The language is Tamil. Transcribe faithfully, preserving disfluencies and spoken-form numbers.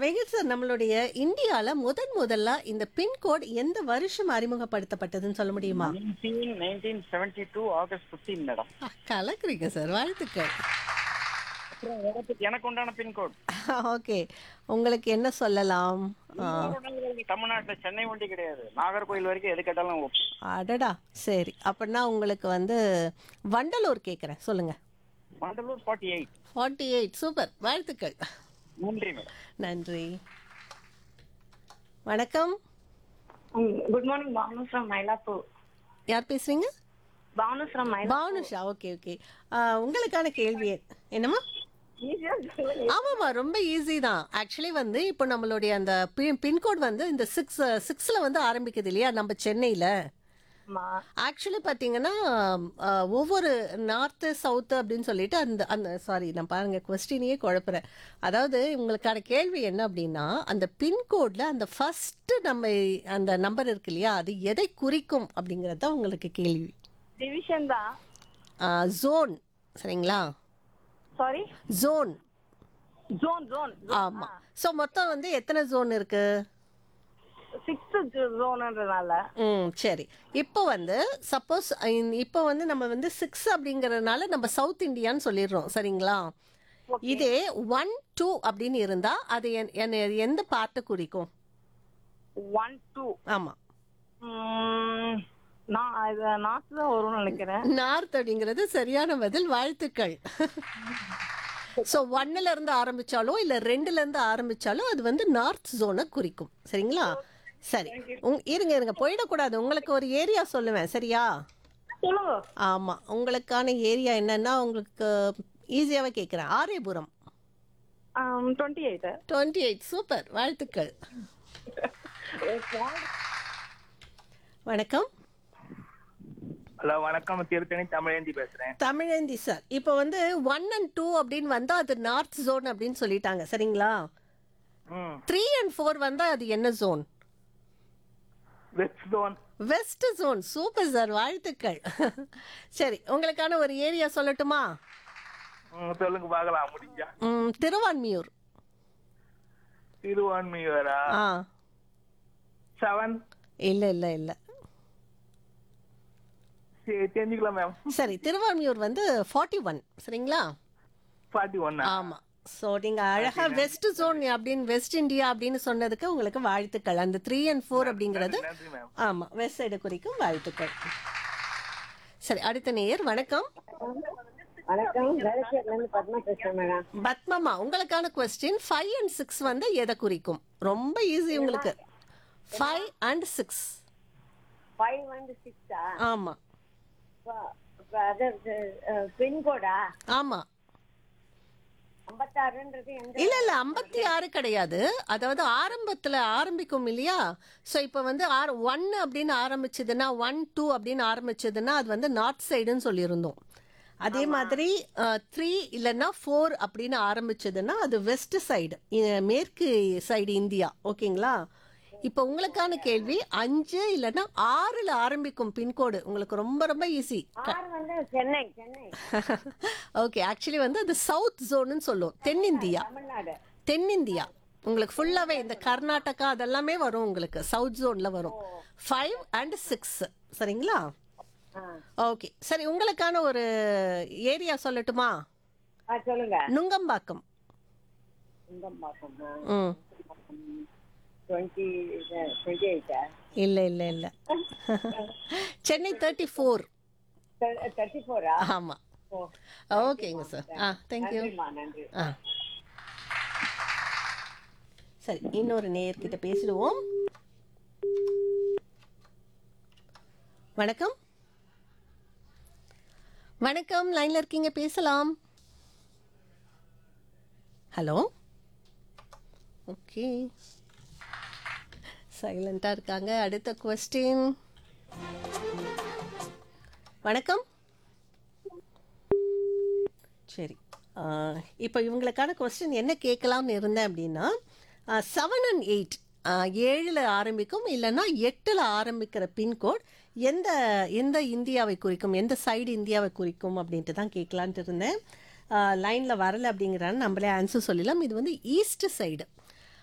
மெஹர் சார், நம்மளுடைய இந்தியால முதன் முதல்ல இந்த பின்கோட் எந்த வருஷம் அறிமுகப்படுத்தப்பட்டதுன்னு சொல்ல முடியுமா? Nineteen seventy two August fifteen madam. அ, கலக்குறீங்க சார், வாழ்த்துக்கள். அப்புறம் எனக்கு எனக்கு உண்டான பின்கோட் ஓகே, உங்களுக்கு என்ன சொல்லலாம்? ஆ, தமிழ்நாட்டுல சென்னை ஒண்டி கிடையாது, நாகர்கோயில் வரைக்கும் எது கேட்டாலும் ஓகே. அடடா, சரி. அப்படின்னா உங்களுக்கு வந்து வண்டலூர் கேட்குறேன், சொல்லுங்க. மண்டலூர் forty eight. Forty eight super, வாழ்த்துக்கள். நன்றி மேடம். நன்றி. வணக்கம். Good morning, Banu from Mylapore. யார் பேசுறீங்க? Banu from Mylapore. Banusha, okay okay. உங்களுக்கான கேள்வி என்னம்மா? ஆமாம்மா, ரொம்ப ஈஸி தான். ஆக்சுவலி வந்து இப்போ நம்மளுடைய அந்த பின்கோட் வந்து இந்த சிக்ஸ் சிக்ஸில் வந்து ஆரம்பிக்குது இல்லையா நம்ம சென்னையில். ஆக்சுவலி பார்த்தீங்கன்னா அஹ், ஒவ்வொரு நார்த்து சவுத்து அப்படின்னு சொல்லிட்டு அந்த அந்த சாரி நான் பாருங்க கொஸ்டினையே குழப்புறேன். அதாவது உங்களுக்கான கேள்வி என்ன அப்படின்னா, அந்த பின்கோடில் அந்த ஃபர்ஸ்ட் நம்ம அந்த நம்பர் இருக்கு இல்லையா, அது எதை குறிக்கும் அப்படிங்கிறது தான் உங்களுக்கு கேள்வி. டிவிஷன் தான். ஜோன், சரிங்களா? Sorry, zone. Zone zone. ஆமா. ஸோ மொத்தம் வந்து எத்தனை ஜோன் இருக்கு? சிக்ஸ்த் ஜோன்ன்றதால. ம், சரி. இப்போ வந்து சப்போஸ் இப்போ வந்து நம்ம வந்து சிக்ஸ் அப்படிங்கறதுனால நம்ம சவுத் இந்தியான்னு சொல்லிடுறோம், சரிங்களா? இதே ஒன் டூ அப்படின்னு இருந்தா அது என்- என்ன- எந்த பார்ட்டை குறிக்கும்? One two. ஆமா, நான் இது நார்த் தான் வரும்னு நினைக்கிறேன். நார்த் அப்படிங்கிறது சரியான பதில், வாழ்த்துக்கள். ஸோ ஒன்னுல இருந்து ஆரம்பிச்சாலோ இல்ல ரெண்டுல இருந்து ஆரம்பிச்சாலோ அது வந்து நார்த் ஜோனை குறிக்கும், சரிங்களா? சரி, உங் இருங்க இருங்க போயிடக்கூடாது. உங்களுக்கு ஒரு ஏரியா சொல்லுவேன், சரியா? சொல்லுங்க. ஆமா, உங்களுக்கான ஏரியா என்னன்னா உங்களுக்கு ஈஸியாவே கேட்குறேன். Ariyapuram. Twenty eight. Twenty eight super, வாழ்த்துக்கள். வணக்கம். ஹலோ வணக்கம், திருத்தணி தமிழேந்தி பேசுறேன். தமிழேந்தி சார், இப்போ வந்து ஒன் அண்ட் டூ அப்படின்னு வந்தா அது நார்த் ஜோன் அப்படின்னு சொல்லிட்டாங்க, சரிங்களா? ம், த்ரீ அண்ட் ஃபோர் வந்தா அது என்ன zone? West zone. West zone. Super sir, வாழ்த்துக்கள். சரி, உங்களுக்கான ஒரு ஏரியா சொல்லட்டுமா? ம், சொல்லுங்க பார்க்கலாம் முடிஞ்சா. ம், திருவான்மியூர். திருவான்மியூரா? ஆ, செவன். இல்ல இல்ல இல்ல. சரி, தெரிஞ்சுக்கலாம் மேம். சரி, திருவான்மியூர் வந்து ஃபார்ட்டி ஒன், சரிங்களா? ஃபார்ட்டி ஒன்னா? ஆமா. ஸோ நீங்க அழகா வெஸ்ட் ஜோன் அப்படின்னு வெஸ்ட் இந்தியா அப்படின்னு சொன்னதுக்கு உங்களுக்கு வாழ்த்துக்கள். அந்த த்ரீ அண்ட் ஃபோர் அப்படிங்கிறது நன்றி மேம். ஆமா வெஸ்ட் சைடு குறிக்கும், வாழ்த்துக்கள். சரி, அடுத்த நேயர். வணக்கம். வணக்கம், வேலைச்சேரில இருந்து பத்மா பேசுறேன் மேடம். பத்மமா, உங்களுக்கான கொஸ்டின் ஃபைவ் அண்ட் சிக்ஸ் வந்து எதை குறிக்கும்? ரொம்ப ஈஸி உங்களுக்கு. Five and six. Five and சிக்ஸா? ஆமா பின்கோடா? ஆமா. ஐம்பத்தாறுன்றது எந்த? இல்ல இல்ல ஐம்பத்தி ஆறு கிடையாது. அதாவது ஆரம்பத்துல ஆரம்பிக்கும் இல்லையா? ஸோ இப்போ வந்து ஆறு ஒன் அப்படின்னு ஆரம்பிச்சதுன்னா ஒன் டூ அப்படின்னு ஆரம்பிச்சதுன்னா அது வந்து நார்த் சைடுன்னு சொல்லியிருந்தோம். அதே மாதிரி த்ரீ இல்லைன்னா ஃபோர் அப்படின்னு ஆரம்பிச்சதுன்னா அது வெஸ்ட் சைடு, மேற்கு சைடு இந்தியா, ஓகேங்களா? இப்போ உங்களுக்கான கேள்வி அஞ்சு இல்லைன்னா ஆறுல ஆரம்பிக்கும் பின்கோடு உங்களுக்கு ரொம்ப ரொம்ப ஈஸி. ஆறு வந்து சென்னை. சென்னை. ஓகே, ஆக்சுவலி வந்து அது சவுத் ஜோன்னு சொல்லுவோம், தென்னிந்தியா. தமிழ்நாடு. தென்னிந்தியா உங்களுக்கு ஃபுல்லாவே இந்த கர்நாடகா அதெல்லாமே வரும், உங்களுக்கு சவுத் ஜோன்ல வரும். ஃபைவ் அண்ட் சிக்ஸ், சரிங்களா? ஓகே, சரி. உங்களுக்கான ஒரு ஏரியா சொல்லட்டுமா? ஆ, சொல்லுங்க. நுங்கம்பாக்கம். ம், டுவெண்ட்டி டுவெண்ட்டி எயிட்டா? இல்ல இல்ல இல்ல. Chennai thirty four. தேர்ட்டி ஃபோரா? ஆமா. ஓகேங்க சார். ஆ, தேங்க்யூ. நன்றி. ஆ, சரி, இன்னொரு நேயர்கிட்ட பேசிடுவோம். வணக்கம். வணக்கம், லைன்ல இருக்கீங்க, பேசலாம். ஹலோ. ஓகே, சைலண்டா இருக்காங்க. அடுத்த கொஸ்டின். வணக்கம். சரி, இப்போ இவங்களுக்கான கொஸ்டின் என்ன கேட்கலாம்னு இருந்தேன் அப்படின்னா, செவன் அண்ட் எயிட் ஏழில் ஆரம்பிக்கும் இல்லைன்னா எட்டில் ஆரம்பிக்கிற பின்கோட் எந்த எந்த இந்தியாவை குறிக்கும், எந்த சைடு இந்தியாவை குறிக்கும் அப்படின்ட்டு தான் கேட்கலான்ட்டு இருந்தேன். லைனில் வரலை அப்படிங்கிறான்னு நம்மளே ஆன்சர் சொல்லலாம். இது வந்து ஈஸ்ட் சைடு,